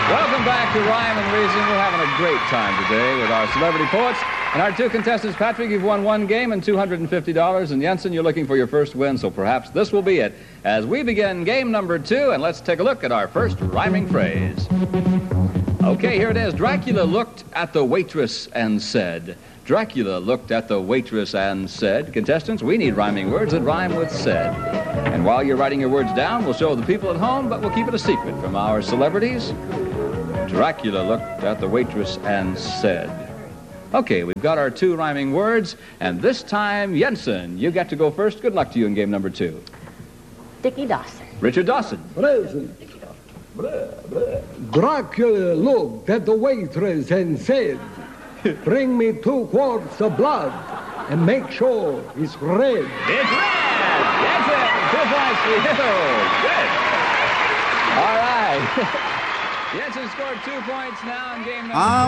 Welcome back to Rhyme and Reason. We're having a great time today with our celebrity poets. And our two contestants, Patrick, you've won one game and $250. And Jensen, you're looking for your first win, so perhaps this will be it. As we begin game number 2, and let's take a look at our first rhyming phrase. Okay, here it is. Dracula looked at the waitress and said. Dracula looked at the waitress and said. Contestants, we need rhyming words that rhyme with said. And while you're writing your words down, we'll show the people at home, but we'll keep it a secret from our celebrities. Dracula looked at the waitress and said. Okay, we've got our 2 rhyming words, and this time, Jensen, you get to go first. Good luck to you in game number 2. Dickie Dawson. Richard Dawson. Present. Dracula looked at the waitress and said, "Bring me 2 quarts of blood and make sure it's red." It's red! Jensen, 2 points for you. Good. All right. Jensen scored 2 points now in game number 2.